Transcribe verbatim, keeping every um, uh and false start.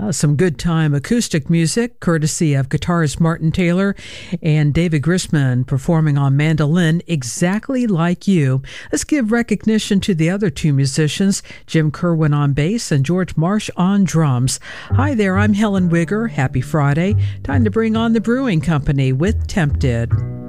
Uh, some good time acoustic music, courtesy of guitarist Martin Taylor and David Grisman performing on mandolin, Exactly Like You. Let's give recognition to the other two musicians, Jim Kerwin on bass and George Marsh on drums. Hi there, I'm Helen Wigger. Happy Friday. Time to bring on the Brewing Company with Tempted.